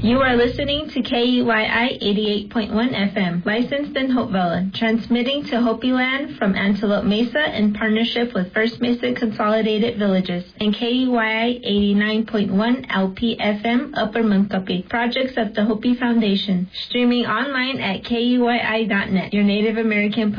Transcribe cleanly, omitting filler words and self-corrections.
You are listening to KUYI 88.1 FM, licensed in Hopevilla, transmitting to Hopi Land from Antelope Mesa in partnership with First Mesa Consolidated Villages, and KUYI 89.1 LP FM, Upper Munkapi, projects of the Hopi Foundation, streaming online at KUYI.net, your Native American